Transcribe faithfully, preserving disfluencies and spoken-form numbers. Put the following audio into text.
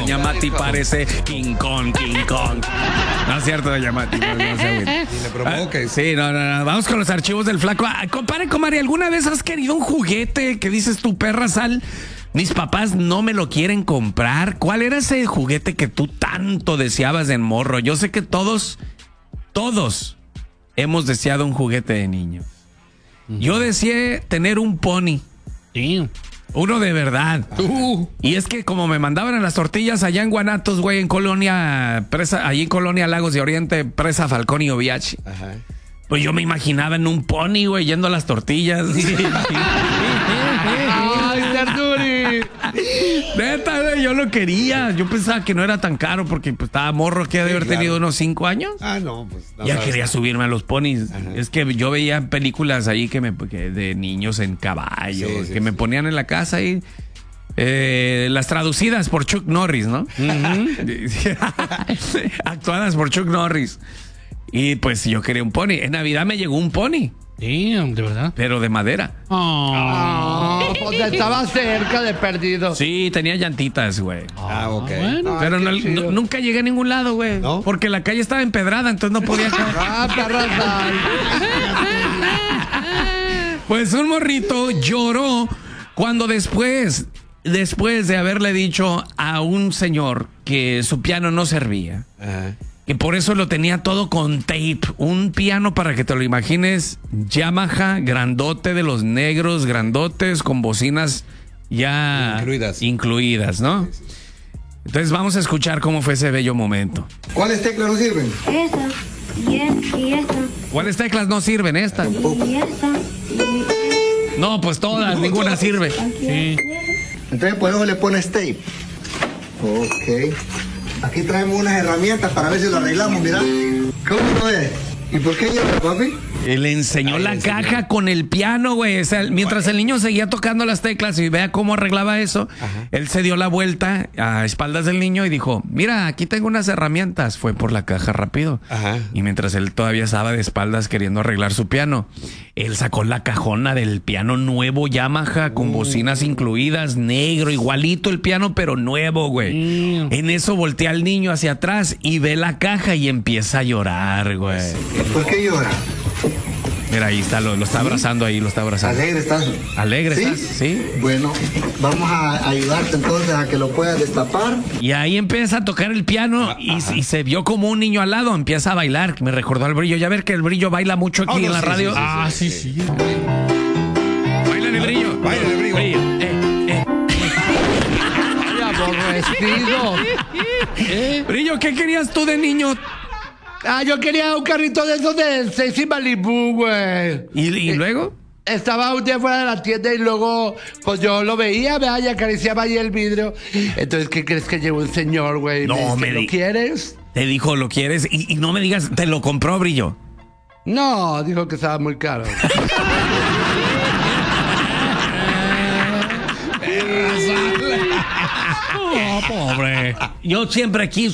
doña Mati parece King Kong, King Kong. No es cierto, doña Mati. No, no sé, güey. Ni le provoques. Ah, sí, no, no, no. Vamos con los archivos del flaco. Ah, compadre, comadre, ¿alguna vez has querido un juguete que dices tu perra sal? Mis papás no me lo quieren comprar. ¿Cuál era ese juguete que tú tanto deseabas en morro? Yo sé que todos, todos hemos deseado un juguete de niño. Yo deseé tener un pony. Sí. Uno de verdad. Uh. Y es que como me mandaban a las tortillas allá en Guanatos, güey, en Colonia, presa, allí en Colonia Lagos de Oriente, presa Falcón y Oviachi. Ajá. Pues yo me imaginaba en un pony, güey, yendo a las tortillas. ¡Ay, Tarduri! Neta, güey, yo lo quería. Yo pensaba que no era tan caro porque pues, estaba morro, que de haber claro. tenido unos cinco años. Ah, no, pues. No ya sabes. quería subirme a los ponis. Ajá. Es que yo veía películas ahí que me que de niños en caballos, Sí, sí, que sí. me ponían en la casa y eh, las traducidas por Chuck Norris, ¿no? Actuadas por Chuck Norris. Y pues yo quería un pony. En Navidad me llegó un pony, Sí, de verdad. pero de madera. Oh. Ah, pues estaba cerca de perdido. Sí, tenía llantitas, güey. Ah, ok. Bueno. Pero qué no- chido. no- nunca llegué a ningún lado, güey. ¿No? Porque la calle estaba empedrada, entonces no podía caer. Ah, perra sal. Pues un morrito lloró cuando después, después de haberle dicho a un señor que su piano no servía, Ajá. que por eso lo tenía todo con tape, un piano para que te lo imagines, Yamaha, grandote de los negros, grandotes, con bocinas ya Incluidas. incluidas, ¿no? Entonces vamos a escuchar cómo fue ese bello momento. ¿Cuáles teclas no sirven? Esta, y esta, y esta, ¿Cuáles teclas no sirven? Esta. y esta, y No, pues todas, ninguna sirve. Sí. Entonces por eso le pones tape. Ok. Aquí traemos unas herramientas para ver si lo arreglamos, mira. ¿Cómo lo es? ¿Y por qué llora, papi? Y le enseñó Ay, la le enseñó. caja con el piano, güey. O sea, mientras el niño seguía tocando las teclas y vea cómo arreglaba eso, Ajá. él se dio la vuelta a espaldas del niño y dijo, mira, aquí tengo unas herramientas. Fue por la caja rápido. Ajá. Y mientras él todavía estaba de espaldas queriendo arreglar su piano, él sacó la cajona del piano nuevo Yamaha con bocinas incluidas, negro, igualito el piano, pero nuevo, güey. Mm. En eso voltea al niño hacia atrás y ve la caja y empieza a llorar, güey. ¿Por qué llora? Mira, ahí está, lo, lo está abrazando ahí, lo está abrazando. Alegre estás. Alegre, ¿Sí? ¿estás? Sí. Bueno, vamos a ayudarte entonces a que lo puedas destapar. Y ahí empieza a tocar el piano y, y se vio como un niño al lado, empieza a bailar. Me recordó al Brillo. Ya ver que el Brillo baila mucho aquí Oh, no, en la sí, radio. sí, sí, Ah, sí, sí. Baila el Brillo. Baila el Brillo. Eh, eh. Ay, aborrecido. Brillo, ¿qué querías tú de niño? Ah, yo quería un carrito de esos de Sexy Malibu, güey. ¿Y, y luego? Estaba un día fuera de la tienda y luego, pues yo lo veía, vea, y acariciaba ahí el vidrio. Entonces, ¿qué crees que llegó un señor, güey? No, dice, me ¿lo di- quieres? Te dijo, ¿lo quieres? Y, y no me digas, te lo compró, Brillo. No, dijo que estaba muy caro. Oh, pobre. Yo siempre quise